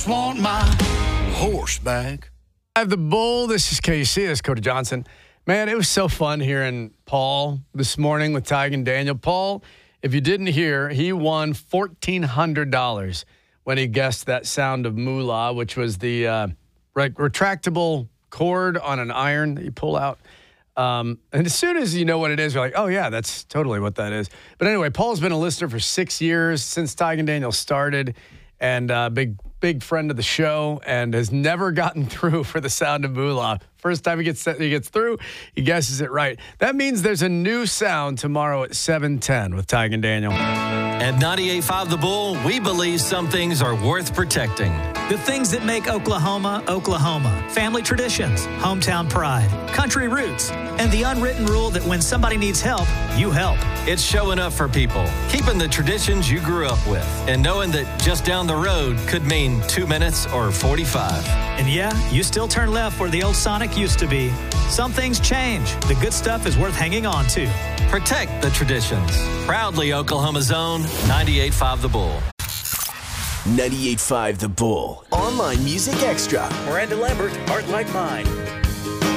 just want my horse back. I have the bull. This is KC. This is Cody Johnson. Man, it was so fun hearing Paul this morning with Tig and Daniel. Paul, if you didn't hear, he won $1,400 when he guessed that sound of moolah, which was the retractable cord on an iron that you pull out. And as soon as you know what it is, you're like, oh, yeah, that's totally what that is. But anyway, Paul's been a listener for 6 years since Tig and Daniel started, and big friend of the show, and has never gotten through for the sound of moolah. First time he gets through, he guesses it right. That means there's a new sound tomorrow at 7:10 with Tig and Daniel. At 98.5 The Bull, we believe some things are worth protecting. The things that make Oklahoma, Oklahoma. Family traditions, hometown pride, country roots, and the unwritten rule that when somebody needs help, you help. It's showing up for people, keeping the traditions you grew up with, and knowing that just down the road could mean 2 minutes or 45. And yeah, you still turn left where the old Sonic used to be. Some things change. The good stuff is worth hanging on to. Protect the traditions. Proudly Oklahoma's own 98.5 The Bull. 98.5 The Bull. Online Music Extra. Miranda Lambert, Heart Like Mine.